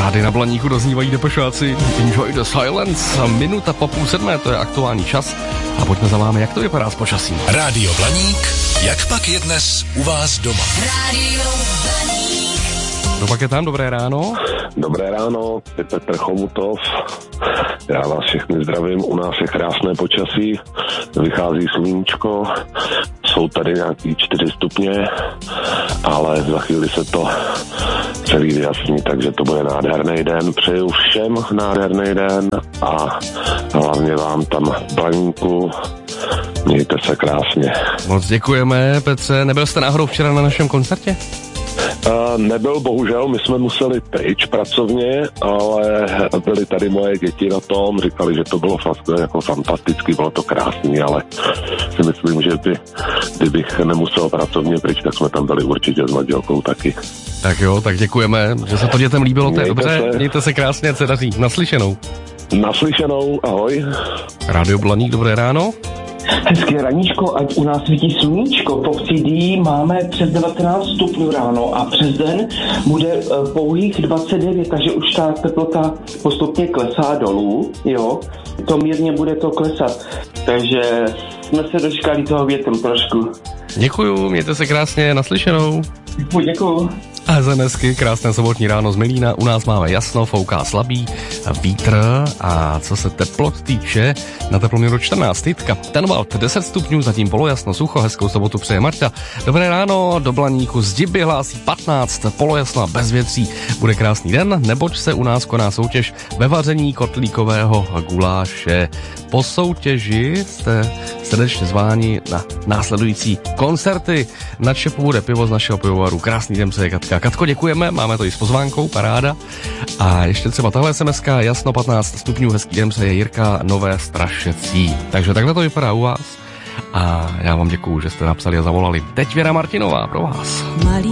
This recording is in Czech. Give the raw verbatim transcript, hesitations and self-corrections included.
Tady na Blaníku doznívají Depešáci. Enjoy the silence. Minuta po půl sedmé, to je aktuální čas. A pojďme za vámi, jak to vypadá s počasím. Rádio Blaník, jak pak je dnes u vás doma? Rádio Blaník. No pak je tam, dobré ráno. Dobré ráno, je Petr Chomutov. Já vás všechny zdravím, u nás je krásné počasí, vychází sluníčko, jsou tady nějaký čtyři stupně, ale za chvíli se to celý vyjasní, takže to bude nádherný den. Přeju všem nádherný den a hlavně vám tam v Blaníku. Mějte se krásně. Moc děkujeme, Petře. Nebyl jste náhodou včera na našem koncertě? Uh, nebyl, bohužel, my jsme museli pryč pracovně, ale byly tady moje děti na tom, říkali, že to bylo fakt jako fantasticky, bylo to krásný, ale si myslím, že by, kdybych nemusel pracovně pryč, tak jsme tam byli určitě s manželkou taky. Tak jo, tak děkujeme, že se to dětem líbilo, to je dobře, se. Mějte se krásně, ať se daří. Naslyšenou. Naslyšenou, ahoj. Rádio Blaník, dobré ráno. Hezké raníčko, ať u nás svítí sluníčko. Po C D máme přes devatenáct stupňů ráno a přes den bude uh, pouhých dvacet devět, takže už ta teplota postupně klesá dolů, jo. To mírně bude to klesat, takže jsme se dočkali toho větru trošku. Děkuju, mějte se krásně, naslyšenou. Děkuju, děkuju. A ZNSky, krásné sobotní ráno z Milína, u nás máme jasno, fouká slabý vítr a co se teplot týče, na teploměru čtrnáct, Jitka, Tenvald, deset stupňů, zatím polojasno, sucho, hezkou sobotu přeje Marta. Dobré ráno, do Blaníku z Diby hlásí patnáct, polojasno a bez větří, bude krásný den, neboť se u nás koná soutěž ve vaření kotlíkového guláše. Po soutěži jste srdečně zváni na následující koncerty. Na Čepu bude pivo z našeho pivovaru. Krásný den přeje Katka. Katko, děkujeme, máme to i s pozvánkou, paráda. A ještě třeba tahle es em eska, jasno patnáct stupňů, hezký den přeje Jirka Nové Strašecí. Takže takhle to vypadá u vás. A já vám děkuju, že jste napsali a zavolali. Teď Věra Martinová pro vás. Malý